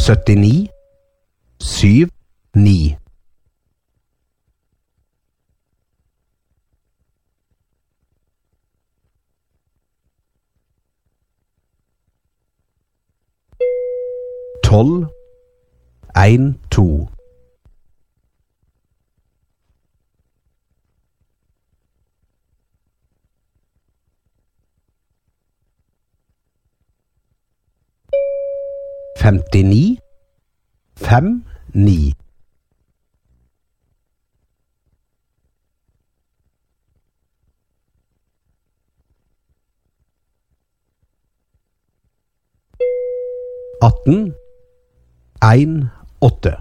79 7 9. Tolv 1 2. 59 5 9. 18 1 8.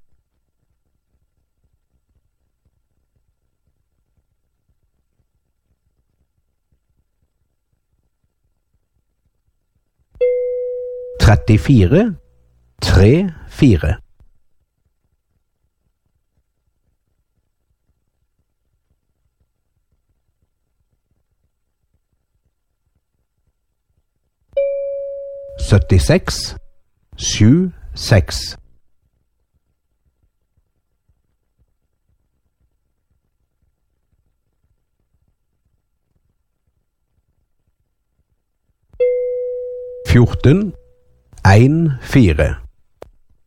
34 3 4. 76 7 6. 14 1 4.